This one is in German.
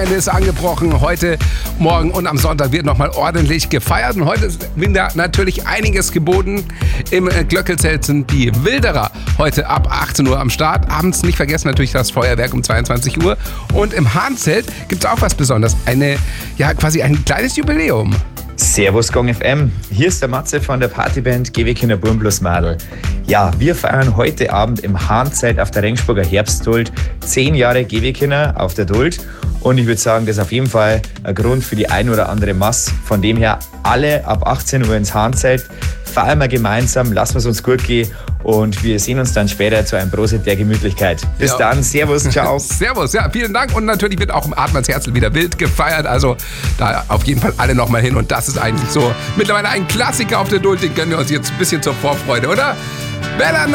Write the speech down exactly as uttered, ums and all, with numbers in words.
Ist angebrochen. Heute, morgen und am Sonntag wird nochmal ordentlich gefeiert. Und heute ist wieder natürlich einiges geboten. Im Glöckelzelt sind die Wilderer heute ab achtzehn Uhr am Start. Abends nicht vergessen natürlich das Feuerwerk um zweiundzwanzig Uhr. Und im Hahnzelt gibt es auch was Besonderes. Eine, ja, quasi ein kleines Jubiläum. Servus Gong F M, hier ist der Matze von der Partyband G W Kinder Burm plus Madel. Ja, wir feiern heute Abend im Hahnzelt auf der Rengsburger Herbstduld zehn Jahre G W Kinder auf der Duld. Und ich würde sagen, das ist auf jeden Fall ein Grund für die ein oder andere Mass. Von dem her alle ab achtzehn Uhr ins Hahnzelt. Feiern wir gemeinsam, lassen wir es uns gut gehen und wir sehen uns dann später zu einem Prosit der Gemütlichkeit. Bis ja. dann, servus, ciao. Servus, ja, vielen Dank und natürlich wird auch im Admannshärzl wieder wild gefeiert, also da auf jeden Fall alle nochmal hin und das ist eigentlich so mittlerweile ein Klassiker auf der Duld, den gönnen wir uns jetzt ein bisschen zur Vorfreude, oder? Bella